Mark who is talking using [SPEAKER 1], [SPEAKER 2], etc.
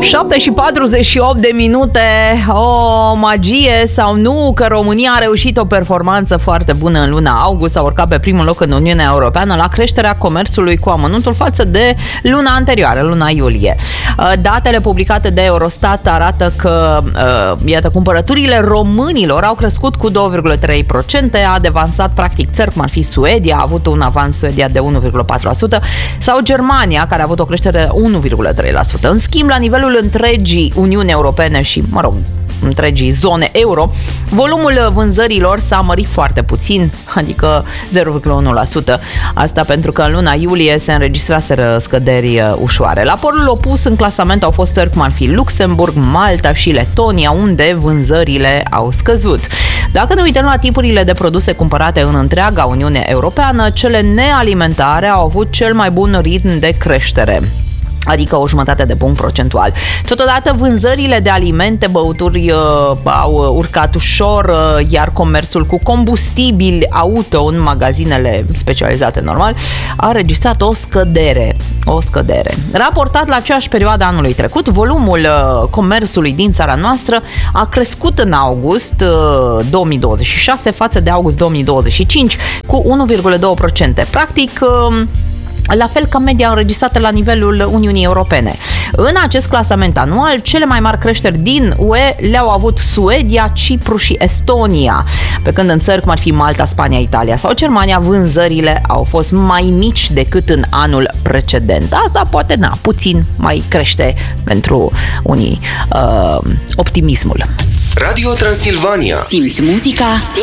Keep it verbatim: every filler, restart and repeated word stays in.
[SPEAKER 1] șapte și patruzeci și opt de minute. O magie sau nu că România a reușit o performanță foarte bună în luna august, a urcat pe primul loc în Uniunea Europeană la creșterea comerțului cu amănuntul față de luna anterioară, luna iulie. Datele publicate de Eurostat arată că iată, cumpărăturile românilor au crescut cu doi virgulă trei la sută, a devansat practic țări cum ar fi Suedia, a avut un avans Suedia de unu virgulă patru la sută sau Germania, care a avut o creștere de unu virgulă trei la sută. În schimb, la nivelul întregii Uniuni Europene și, mă rog, întregii zone euro, volumul vânzărilor s-a mărit foarte puțin, adică zero virgulă unu la sută. Asta pentru că în luna iulie se înregistraseră scăderi ușoare. La polul opus în clasament au fost țări cum ar fi Luxemburg, Malta și Letonia, unde vânzările au scăzut. Dacă ne uităm la tipurile de produse cumpărate în întreaga Uniune Europeană, cele nealimentare au avut cel mai bun ritm de creștere, adică o jumătate de punct procentual. Totodată, vânzările de alimente, băuturi uh, au urcat ușor, uh, iar comerțul cu combustibili auto în magazinele specializate normal a înregistrat o scădere. O scădere. Raportat la aceeași perioadă anului trecut, volumul uh, comerțului din țara noastră a crescut în august uh, două mii douăzeci și șase față de august două mii douăzeci și cinci cu unu virgulă doi la sută. Practic, uh, la fel ca media înregistrată la nivelul Uniunii Europene. În acest clasament anual, cele mai mari creșteri din U E le-au avut Suedia, Cipru și Estonia, pe când în țări cum ar fi Malta, Spania, Italia sau Germania, vânzările au fost mai mici decât în anul precedent. Asta poate, na, puțin mai crește pentru unii uh, optimismul.
[SPEAKER 2] Radio Transilvania.
[SPEAKER 3] Simți muzica?